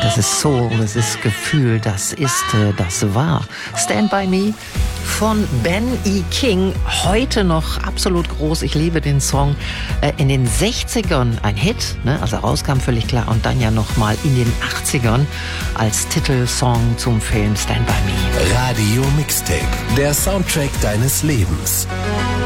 Das ist Soul, das ist Gefühl, das war. Stand By Me von Ben E. King, heute noch absolut groß. Ich liebe den Song. In den 60ern ein Hit, ne, als er rauskam, völlig klar. Und dann ja nochmal in den 80ern als Titelsong zum Film Stand By Me. Radio Mixtape, der Soundtrack deines Lebens.